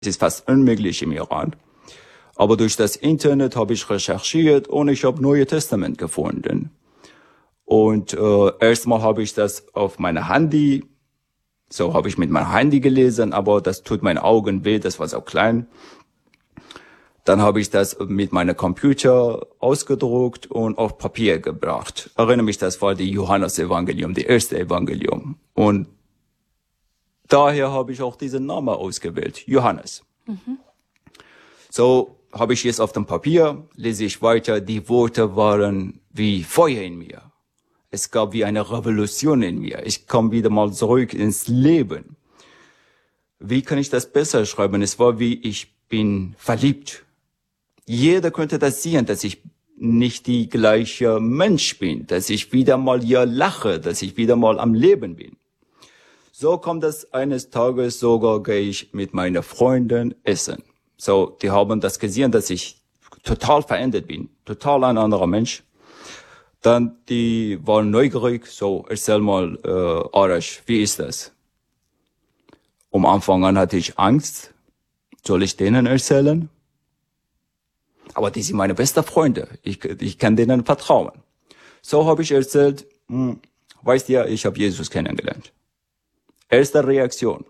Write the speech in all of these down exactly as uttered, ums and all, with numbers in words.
Es ist fast unmöglich im Iran. Aber durch das Internet habe ich recherchiert und ich habe Neue Testament gefunden. Und äh, erstmal habe ich das auf meinem Handy, so habe ich mit meinem Handy gelesen, aber das tut meinen Augen weh, das war so klein. Dann habe ich das mit meinem Computer ausgedruckt und auf Papier gebracht. Ich erinnere mich, das war die Johannes-Evangelium, die erste Evangelium. Und daher habe ich auch diesen Namen ausgewählt, Johannes. Mhm. So habe ich jetzt auf dem Papier, lese ich weiter, die Worte waren wie Feuer in mir. Es gab wie eine Revolution in mir. Ich kam wieder mal zurück ins Leben. Wie kann ich das besser schreiben? Es war wie, ich bin verliebt. Jeder könnte das sehen, dass ich nicht die gleiche Mensch bin, dass ich wieder mal hier lache, dass ich wieder mal am Leben bin. So kommt es eines Tages sogar, gehe ich mit meinen Freunden essen. So, die haben das gesehen, dass ich total verändert bin, total ein anderer Mensch. Dann, die waren neugierig, so, erzähl mal, äh, Arash, wie ist das? Am Anfang an hatte ich Angst, soll ich denen erzählen? Aber die sind meine besten Freunde, ich, ich kann denen vertrauen. So habe ich erzählt, hm, weißt du ja, ich habe Jesus kennengelernt. Erste Reaktion,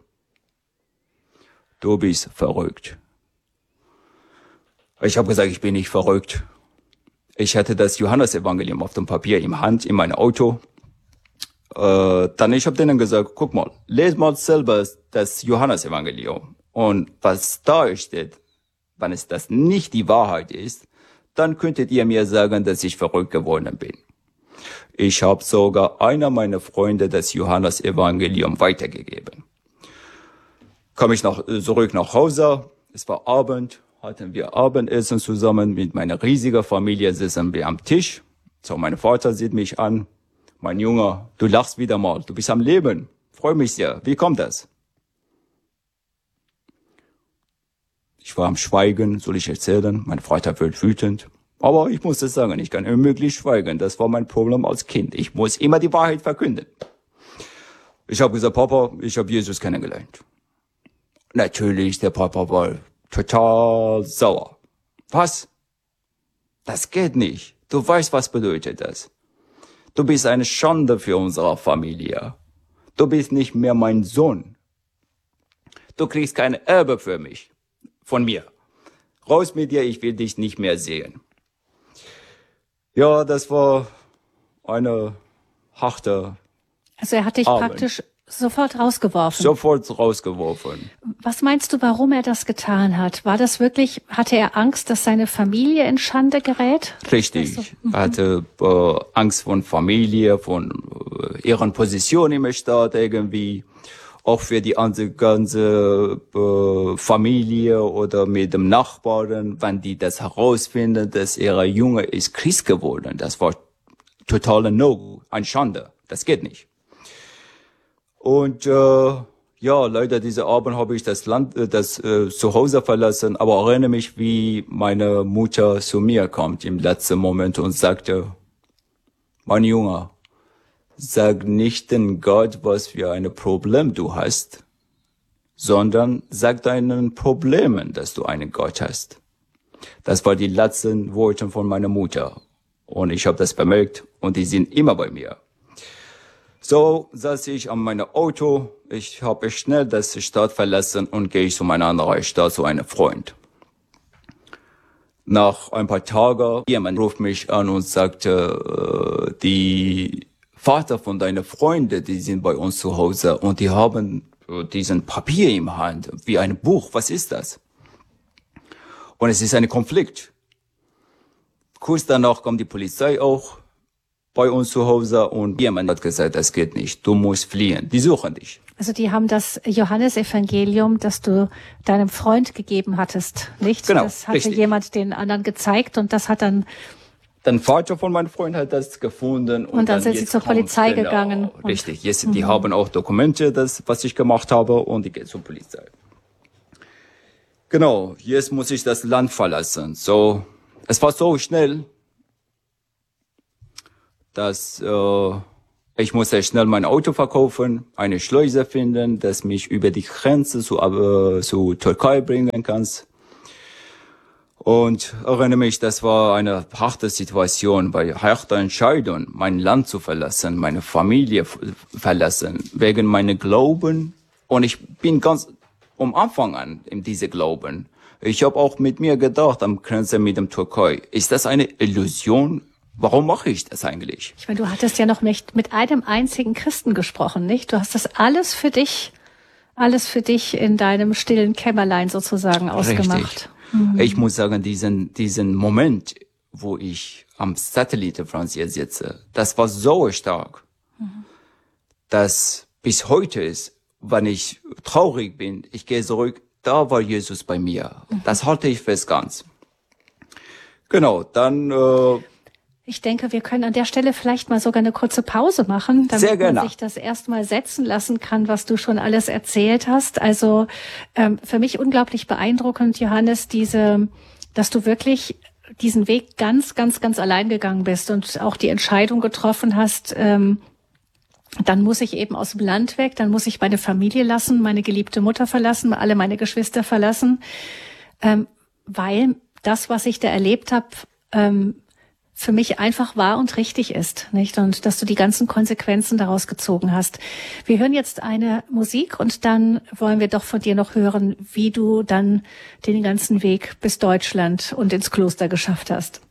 du bist verrückt. Ich habe gesagt, ich bin nicht verrückt. Ich hatte das Johannes-Evangelium auf dem Papier im Hand, in meinem Auto. Äh, dann ich habe denen gesagt, guck mal, lest mal selber das Johannes-Evangelium. Und was da steht, wenn es das nicht die Wahrheit ist, dann könntet ihr mir sagen, dass ich verrückt geworden bin. Ich habe sogar einer meiner Freunde das Johannes-Evangelium weitergegeben. Komme ich nach, zurück nach Hause, es war Abend, hatten wir Abendessen zusammen mit meiner riesigen Familie, sitzen wir am Tisch. So, mein Vater sieht mich an. Mein Junge, du lachst wieder mal, du bist am Leben. Freue mich sehr. Wie kommt das? Ich war am Schweigen, soll ich erzählen? Mein Vater wird wütend. Aber ich muss es sagen, ich kann unmöglich schweigen. Das war mein Problem als Kind. Ich muss immer die Wahrheit verkünden. Ich habe gesagt, Papa, ich habe Jesus kennengelernt. Natürlich, der Papa war total sauer. Was? Das geht nicht. Du weißt, was bedeutet das. Du bist eine Schande für unsere Familie. Du bist nicht mehr mein Sohn. Du kriegst keine Erbe für mich. Von mir. Raus mit dir, ich will dich nicht mehr sehen. Ja, das war eine harte Also er hat dich Abend. praktisch sofort rausgeworfen. Sofort rausgeworfen. Was meinst du, warum er das getan hat? War das wirklich, hatte er Angst, dass seine Familie in Schande gerät? Richtig. Weißt du? Mhm. Er hatte äh, Angst von Familie, von äh, ihren Position im Staat irgendwie. Auch für die ganze äh, Familie oder mit dem Nachbarn, wenn die das herausfinden, dass ihre Junge ist Christ geworden. Das war totale No, ein Schande. Das geht nicht. Und äh, ja, leider diese Abend habe ich das Land, das äh, Zuhause verlassen, aber erinnere mich, wie meine Mutter zu mir kommt im letzten Moment und sagte, mein Junge, sag nicht den Gott, was für ein Problem du hast, sondern sag deinen Problemen, dass du einen Gott hast. Das war die letzten Worte von meiner Mutter. Und ich habe das bemerkt und die sind immer bei mir. So saß ich an meinem Auto. Ich habe schnell das Stadt verlassen und gehe zu meiner anderen Stadt, zu einem Freund. Nach ein paar Tagen, jemand ruft mich an und sagte, äh, die Vater von deinen Freunden, die sind bei uns zu Hause und die haben diesen Papier im Hand, wie ein Buch. Was ist das? Und es ist ein Konflikt. Kurz danach kommt die Polizei auch bei uns zu Hause und jemand hat gesagt, das geht nicht, du musst fliehen, die suchen dich. Also die haben das Johannesevangelium, das du deinem Freund gegeben hattest, nicht? Genau, das hatte richtig. jemand den anderen gezeigt und das hat dann... Der Vater von meinem Freund hat das gefunden. Und, und dann, dann sind sie zur Polizei genau, gegangen. Richtig, jetzt, die haben auch Dokumente, das, was ich gemacht habe, und die gehen zur Polizei. Genau, jetzt muss ich das Land verlassen. So, es war so schnell, dass äh, Ich musste schnell mein Auto verkaufen, eine Schleuse finden, das mich über die Grenze zu, äh, zu Türkei bringen kann. Und erinnere mich, das war eine harte Situation, weil harte Entscheidung, mein Land zu verlassen, meine Familie verlassen, wegen meiner Glauben. Und ich bin ganz am Anfang an in diese Glauben. Ich habe auch mit mir gedacht, am Grenze mit dem Türkei, ist das eine Illusion? Warum mache ich das eigentlich? Ich meine, du hattest ja noch nicht mit einem einzigen Christen gesprochen, nicht? Du hast das alles für dich, alles für dich in deinem stillen Kämmerlein sozusagen ausgemacht. Richtig. Mhm. Ich muss sagen, diesen, diesen Moment, wo ich am Satellite Francia sitze, das war so stark, mhm. dass bis heute ist, wenn ich traurig bin, ich gehe zurück, da war Jesus bei mir. Mhm. Das halte ich fest ganz. Genau, dann... Äh, Ich denke, wir können an der Stelle vielleicht mal sogar eine kurze Pause machen, damit man sich das erstmal setzen lassen kann, was du schon alles erzählt hast. Also ähm, für mich unglaublich beeindruckend, Johannes, diese, dass du wirklich diesen Weg ganz, ganz, ganz allein gegangen bist und auch die Entscheidung getroffen hast, ähm, dann muss ich eben aus dem Land weg, dann muss ich meine Familie lassen, meine geliebte Mutter verlassen, alle meine Geschwister verlassen, ähm, weil das, was ich da erlebt habe, ähm, für mich einfach wahr und richtig ist, nicht? Und dass du die ganzen Konsequenzen daraus gezogen hast. Wir hören jetzt eine Musik und dann wollen wir doch von dir noch hören, wie du dann den ganzen Weg bis Deutschland und ins Kloster geschafft hast.